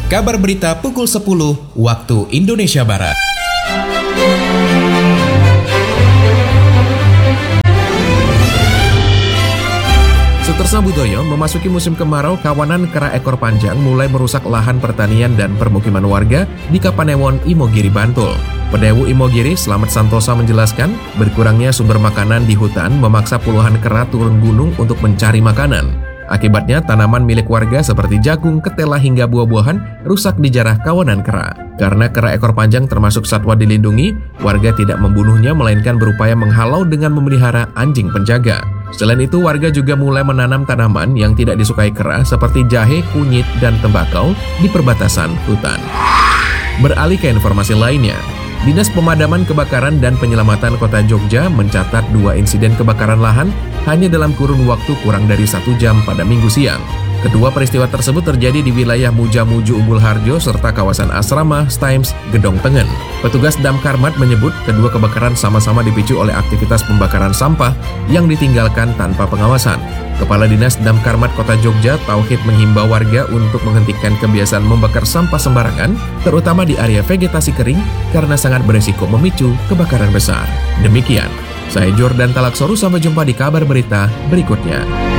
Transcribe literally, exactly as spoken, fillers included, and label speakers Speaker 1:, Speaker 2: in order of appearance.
Speaker 1: Kabar berita pukul sepuluh waktu Indonesia Barat. Sutersa Budoyo, memasuki musim kemarau, kawanan kera ekor panjang mulai merusak lahan pertanian dan permukiman warga di Kapanewon, Imogiri, Bantul. Pendewu Imogiri, Slamet Santosa menjelaskan, berkurangnya sumber makanan di hutan memaksa puluhan kera turun gunung untuk mencari makanan. Akibatnya, tanaman milik warga seperti jagung, ketela hingga buah-buahan rusak dijarah kawanan kera. Karena kera ekor panjang termasuk satwa dilindungi, warga tidak membunuhnya melainkan berupaya menghalau dengan memelihara anjing penjaga. Selain itu, warga juga mulai menanam tanaman yang tidak disukai kera seperti jahe, kunyit, dan tembakau di perbatasan hutan. Beralih ke informasi lainnya, Dinas Pemadaman Kebakaran dan Penyelamatan Kota Jogja mencatat dua insiden kebakaran lahan hanya dalam kurun waktu kurang dari satu jam pada Minggu siang. Kedua peristiwa tersebut terjadi di wilayah Mujamuju Umbul Harjo serta kawasan Asrama Stimes Gedong Tengen. Petugas Damkarmat menyebut kedua kebakaran sama-sama dipicu oleh aktivitas pembakaran sampah yang ditinggalkan tanpa pengawasan. Kepala Dinas Damkarmat Kota Jogja, Tauhid, menghimbau warga untuk menghentikan kebiasaan membakar sampah sembarangan, terutama di area vegetasi kering, karena sangat beresiko memicu kebakaran besar. Demikian, saya Jordan Talaksoru, sampai jumpa di kabar berita berikutnya.